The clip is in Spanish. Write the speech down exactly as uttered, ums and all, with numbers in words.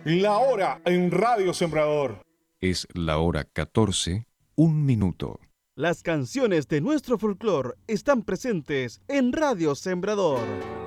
La hora en Radio Sembrador. Es la hora catorce, un minuto. Las canciones de nuestro folclore están presentes en Radio Sembrador.